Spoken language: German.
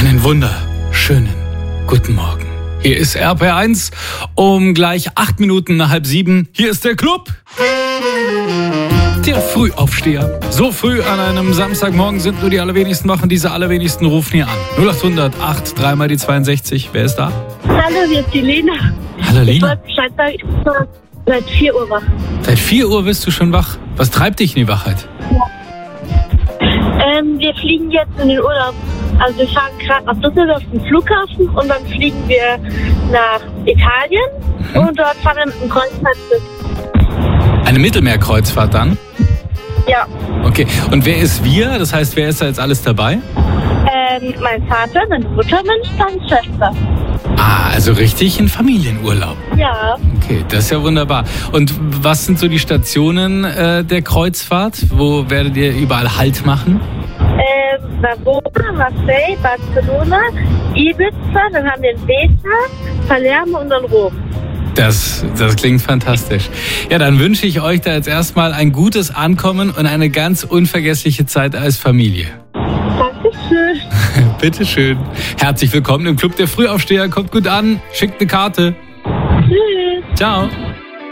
Einen wunderschönen guten Morgen. Hier ist RPR1 um gleich 8 Minuten nach 6:30. Hier ist der Club. Der Frühaufsteher. So früh an einem Samstagmorgen sind nur die allerwenigsten wach und diese allerwenigsten rufen hier an. 0800 8 3 mal die 62. Wer ist da? Hallo, hier ist die Lena. Hallo Lena. Ich wollte Bescheid sagen, ich bin seit 4 Uhr wach. Seit 4 Uhr bist du schon wach. Was treibt dich in die Wachheit? Wir fliegen jetzt in den Urlaub. Also wir fahren gerade nach Düsseldorf auf den Flughafen und dann fliegen wir nach Italien und dort fahren wir mit dem Kreuzfahrtschiff. Eine Mittelmeerkreuzfahrt dann? Ja. Okay. Und wer ist wir? Das heißt, wer ist da jetzt alles dabei? Mein Vater, meine Mutter, meine Schwester. Ah, also richtig ein Familienurlaub. Ja. Okay, das ist ja wunderbar. Und was sind so die Stationen der Kreuzfahrt? Wo werdet ihr überall Halt machen? Verona, Marseille, Barcelona, Ibiza, dann haben wir Veta, Palermo und dann Rom. Das klingt fantastisch. Ja, dann wünsche ich euch da jetzt erstmal ein gutes Ankommen und eine ganz unvergessliche Zeit als Familie. Dankeschön. Bitteschön. Herzlich willkommen im Club der Frühaufsteher. Kommt gut an, schickt eine Karte. Tschüss. Ciao.